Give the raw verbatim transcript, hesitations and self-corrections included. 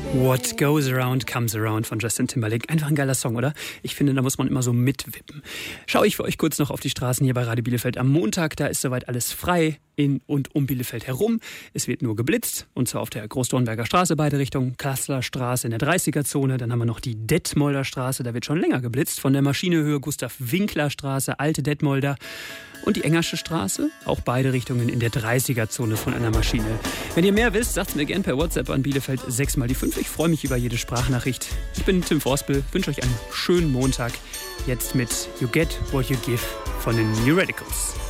What Goes Around Comes Around von Justin Timberlake. Einfach ein geiler Song, oder? Ich finde, da muss man immer so mitwippen. Schaue ich für euch kurz noch auf die Straßen hier bei Radio Bielefeld am Montag. Da ist soweit alles frei in und um Bielefeld herum. Es wird nur geblitzt, und zwar auf der Großdornberger Straße beide Richtungen, Kassler Straße in der dreißiger-Zone. Dann haben wir noch die Detmolder Straße, da wird schon länger geblitzt. Von der Maschinehöhe Gustav-Winkler Straße, Alte Detmolder. Und die Engersche Straße, auch beide Richtungen in der dreißiger-Zone von einer Maschine. Wenn ihr mehr wisst, sagt's mir gern per WhatsApp an Bielefeld sechs mal die fünf. Ich freue mich über jede Sprachnachricht. Ich bin Tim Forspel, wünsche euch einen schönen Montag. Jetzt mit You Get What You Give von den New Radicals.